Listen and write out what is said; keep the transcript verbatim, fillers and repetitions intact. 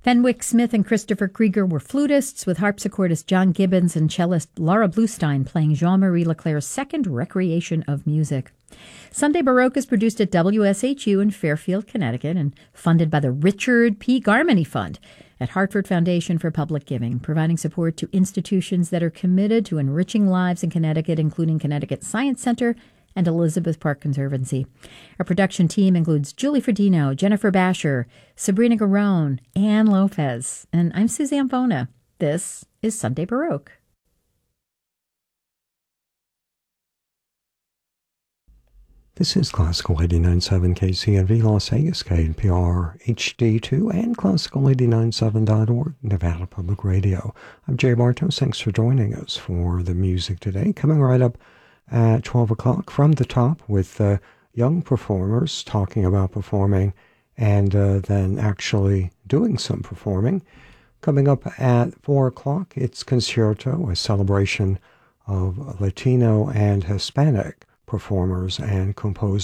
Fenwick Smith and Christopher Krieger were flutists, with harpsichordist John Gibbons and cellist Laura Bluestein playing Jean-Marie Leclerc's second Recreation of Music. Sunday Baroque is produced at W S H U in Fairfield, Connecticut, and funded by the Richard P. Garmany Fund at Hartford Foundation for Public Giving, providing support to institutions that are committed to enriching lives in Connecticut, including Connecticut Science Center and Elizabeth Park Conservancy. Our production team includes Julie Ferdino, Jennifer Basher, Sabrina Garone, Ann Lopez, and I'm Suzanne Bona. This is Sunday Baroque. This is Classical eighty-nine point seven K C N V Las Vegas, K N P R H D two, and Classical eighty-nine point seven dot org, Nevada Public Radio. I'm Jay Bartos. Thanks for joining us for the music today. Coming right up at twelve o'clock from the top with uh, young performers talking about performing and uh, then actually doing some performing. Coming up at four o'clock, it's Concerto, a celebration of Latino and Hispanic performers and composers.